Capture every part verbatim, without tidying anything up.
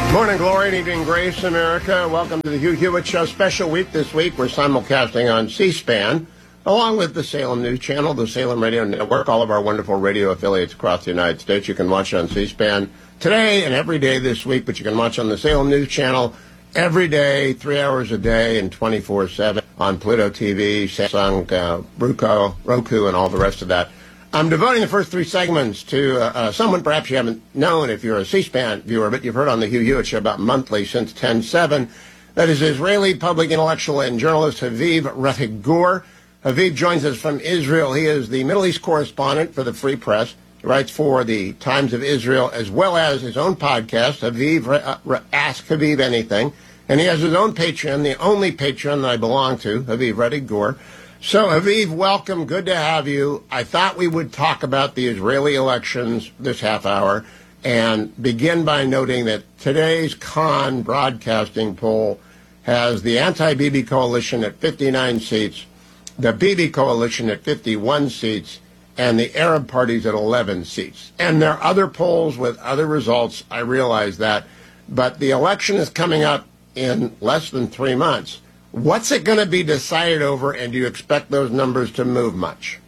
Morning glory and evening grace, America. Welcome to the Hugh Hewitt Show. Special week this week. We're simulcasting on C-SPAN, along with the Salem News Channel, the Salem Radio Network, all of our wonderful radio affiliates across the United States. You can watch on C-SPAN today and every day this week, but you can watch on the Salem News Channel every day, three hours a day, and twenty-four seven on Pluto T V, Samsung, uh, Roku, Roku, and all the rest of that. I'm devoting the first three segments to uh, uh, someone perhaps you haven't known if you're a C-SPAN viewer, but you've heard on the Hugh Hewitt Show about monthly since ten seven. That is Israeli public intellectual and journalist Haviv Rettig Gur. Haviv joins us from Israel. He is the Middle East correspondent for the Free Press. He writes for the Times of Israel as well as his own podcast, Haviv, uh, Ask Haviv Anything. And he has his own Patreon, the only Patreon that I belong to, Haviv Rettig Gur. So, Haviv, welcome. Good to have you. I thought we would talk about the Israeli elections this half hour and begin by noting that today's Khan broadcasting poll has the anti-Bibi coalition at fifty-nine seats, the Bibi coalition at fifty-one seats, and the Arab parties at eleven seats. And there are other polls with other results. I realize that. But the election is coming up in less than three months. What's it going to be decided over, and do you expect those numbers to move much?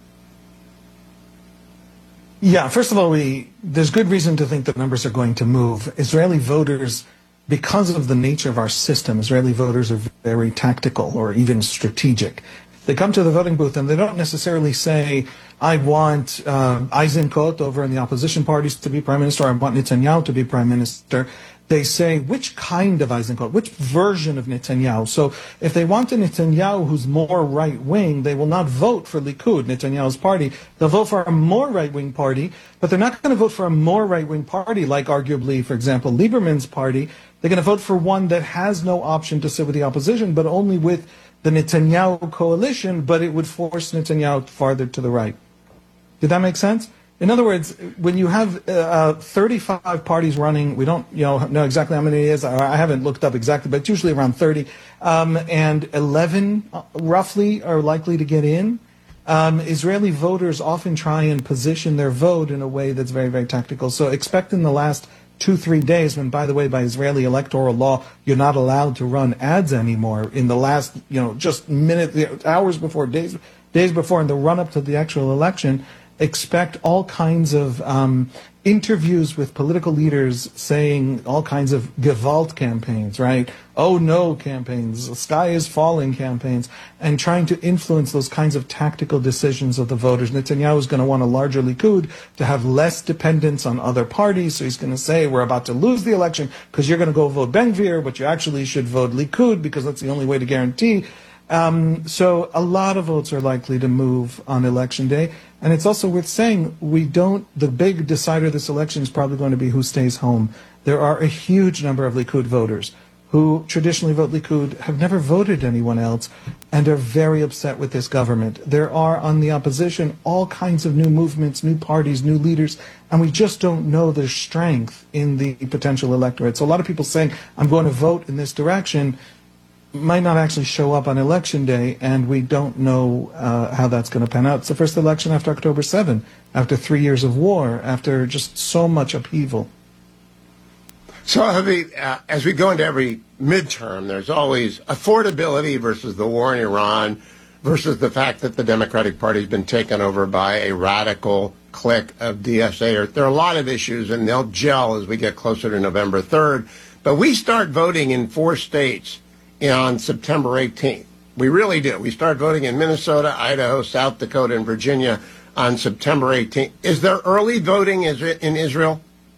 Yeah, first of all, we there's good reason to think that numbers are going to move. Israeli voters, because of the nature of our system, Israeli voters are very tactical or even strategic. They come to the voting booth and they don't necessarily say, I want uh, Eisenkot over in the opposition parties to be prime minister, or I want Netanyahu to be prime minister. They say, which kind of Eisenkot, which version of Netanyahu? So if they want a Netanyahu who's more right-wing, they will not vote for Likud, Netanyahu's party. They'll vote for a more right-wing party, but they're not going to vote for a more right-wing party, like arguably, for example, Lieberman's party. They're going to vote for one that has no option to sit with the opposition, but only with the Netanyahu coalition, but it would force Netanyahu farther to the right. Did that make sense? In other words, when you have uh, thirty-five parties running, we don't you know, know exactly how many it is. I haven't looked up exactly, but it's usually around thirty. Um, and eleven, uh, roughly, are likely to get in. Um, Israeli voters often try and position their vote in a way that's very, very tactical. So expect in the last two, three days, when, by the way, by Israeli electoral law, you're not allowed to run ads anymore. In the last, you know, just minutes, hours before, days, days before, in the run-up to the actual election, expect all kinds of um, interviews with political leaders saying all kinds of Gewalt campaigns, right? Oh no campaigns, the sky is falling campaigns, and trying to influence those kinds of tactical decisions of the voters. Netanyahu is going to want a larger Likud to have less dependence on other parties, so he's going to say, we're about to lose the election because you're going to go vote Ben-Gvir, but you actually should vote Likud because that's the only way to guarantee. Um, so a lot of votes are likely to move on election day. And it's also worth saying, we don't, the big decider of this election is probably going to be who stays home. There are a huge number of Likud voters who traditionally vote Likud, have never voted anyone else, and are very upset with this government. There are, on the opposition, all kinds of new movements, new parties, new leaders, and we just don't know their strength in the potential electorate. So a lot of people saying, I'm going to vote in this direction, might not actually show up on election day, and we don't know uh, how that's going to pan out. It's the first election after October seventh, after three years of war, after just so much upheaval. So, Haviv, uh, as we go into every midterm, there's always affordability versus the war in Iran versus the fact that the Democratic Party has been taken over by a radical clique of D S A. There are a lot of issues, and they'll gel as we get closer to November third. But we start voting in four states on September eighteenth. We really do. We start voting in Minnesota, Idaho, South Dakota, and Virginia on September eighteenth. Is there early voting in Israel?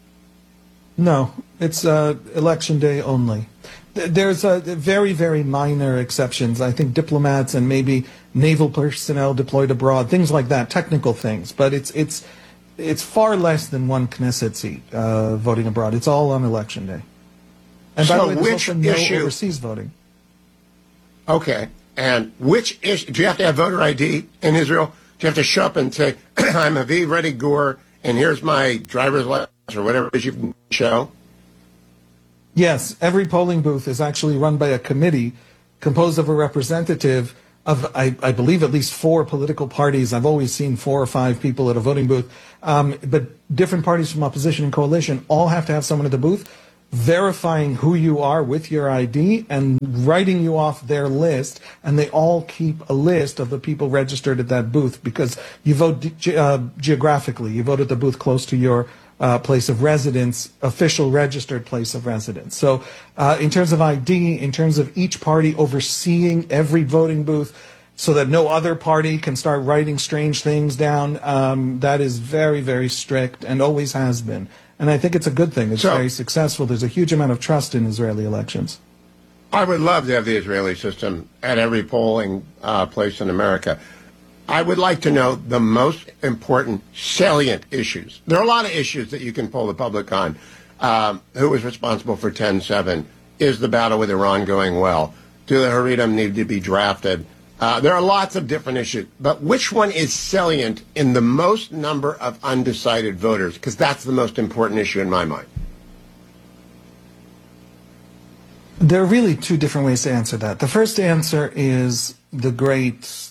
No, it's uh, election day only. There's a very, very minor exceptions. I think diplomats and maybe naval personnel deployed abroad, things like that, technical things. But it's it's it's far less than one Knesset seat uh, voting abroad. It's all on election day. And by so the way, there's which also no issue? overseas voting. Okay. And which issue? Do you have to have voter I D in Israel? Do you have to show up and say, I'm Haviv Rettig Gur, and here's my driver's license or whatever it is you can show? Yes, every polling booth is actually run by a committee composed of a representative of, I, I believe, at least four political parties. I've always seen four or five people at a voting booth. Um, but different parties from opposition and coalition all have to have someone at the booth. verifying who you are with your I D and writing you off their list, and they all keep a list of the people registered at that booth because you vote ge- uh, geographically. You vote at the booth close to your uh, place of residence, official registered place of residence. So uh, in terms of I D, in terms of each party overseeing every voting booth so that no other party can start writing strange things down, um, that is very, very strict and always has been. And I think it's a good thing. It's so, very successful. There's a huge amount of trust in Israeli elections. I would love to have the Israeli system at every polling uh, place in America. I would like to know the most important salient issues. There are a lot of issues that you can poll the public on. Um, who was responsible for ten seven? Is the battle with Iran going well? Do the Haredim need to be drafted? Uh, there are lots of different issues, but which one is salient in the most number of undecided voters? Because that's the most important issue in my mind. There are really two different ways to answer that. The first answer is the great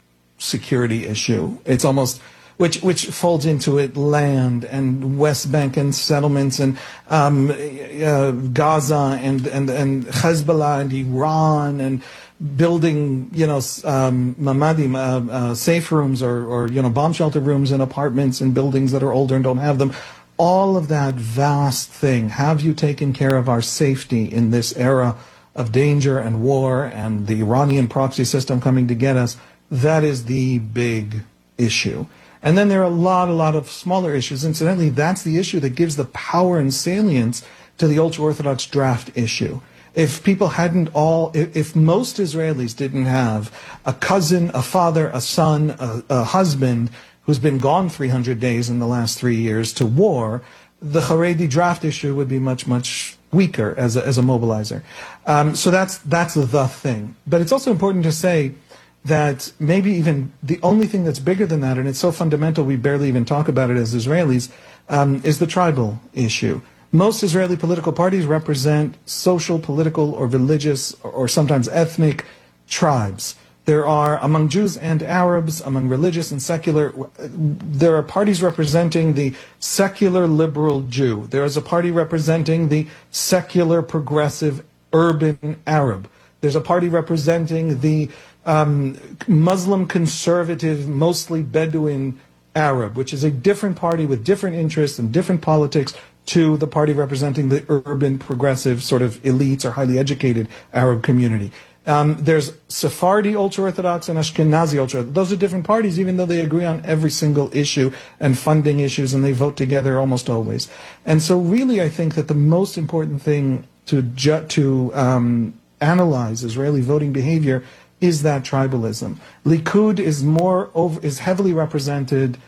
security issue. It's almost, which which folds into it land and West Bank and settlements and um, uh, Gaza and, and, and Hezbollah and Iran and building, you know, um, mamadim, uh, uh, safe rooms or, or, you know, bomb shelter rooms in apartments and buildings that are older and don't have them. All of that vast thing. Have you taken care of our safety in this era of danger and war and the Iranian proxy system coming to get us? That is the big issue. And then there are a lot, a lot of smaller issues. Incidentally, that's the issue that gives the power and salience to the ultra-Orthodox draft issue. If people hadn't all, if, if most Israelis didn't have a cousin, a father, a son, a, a husband who's been gone three hundred days in the last three years to war, the Haredi draft issue would be much, much weaker as a, as a mobilizer. Um, so that's, that's the thing. But it's also important to say that maybe even the only thing that's bigger than that, and it's so fundamental we barely even talk about it as Israelis, um, is the tribal issue. Most Israeli political parties represent social, political, or religious, or, or sometimes ethnic tribes. There are, among Jews and Arabs, among religious and secular, there are parties representing the secular liberal Jew. There is a party representing the secular progressive urban Arab. There's a party representing the um, Muslim conservative, mostly Bedouin Arab, which is a different party with different interests and different politics to the party representing the urban, progressive, sort of elites or highly educated Arab community. Um, there's Sephardi ultra-Orthodox and Ashkenazi ultra-Orthodox. Those are different parties, even though they agree on every single issue and funding issues, and they vote together almost always. And so really, I think that the most important thing to ju- to um, analyze Israeli voting behavior is that tribalism. Likud is more over, is heavily represented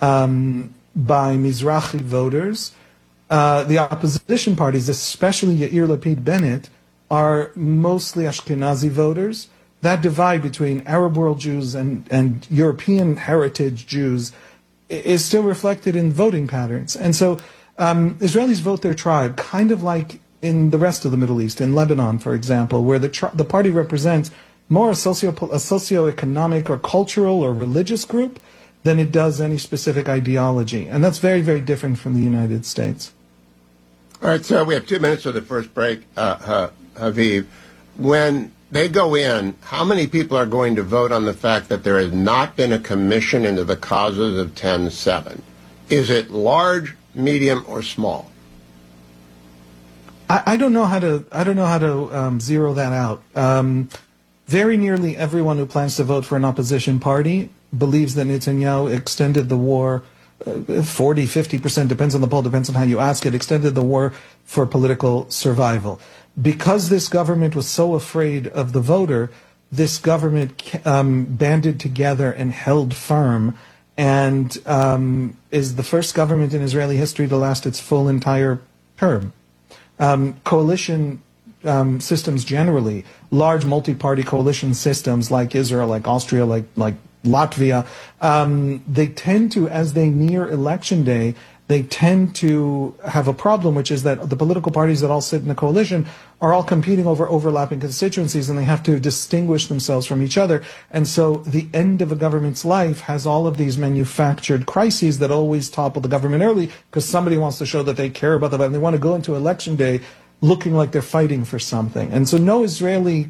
um, by Mizrahi voters. Uh, the opposition parties, especially Yair Lapid Bennett, are mostly Ashkenazi voters. That divide between Arab world Jews and, and European heritage Jews is still reflected in voting patterns. And so um, Israelis vote their tribe, kind of like in the rest of the Middle East, in Lebanon, for example, where the, tri- the party represents more a, socio- a socioeconomic or cultural or religious group than it does any specific ideology. And that's very, very different from the United States. All right, so we have two minutes for the first break, uh, Haviv. When they go in, how many people are going to vote on the fact that there has not been a commission into the causes of ten seven? Is it large, medium, or small? I, I don't know how to. I don't know how to um, zero that out. Um, very nearly everyone who plans to vote for an opposition party believes that Netanyahu extended the war. Uh, forty, fifty percent, depends on the poll, depends on how you ask it, extended the war for political survival. Because this government was so afraid of the voter, this government um, banded together and held firm, and um, is the first government in Israeli history to last its full entire term. Um, coalition um, systems generally, large multi-party coalition systems like Israel, like Austria, like like Latvia, um, they tend to, as they near election day, they tend to have a problem, which is that the political parties that all sit in the coalition are all competing over overlapping constituencies, and they have to distinguish themselves from each other. And so the end of a government's life has all of these manufactured crises that always topple the government early because somebody wants to show that they care about them, and they want to go into election day looking like they're fighting for something. And so no Israeli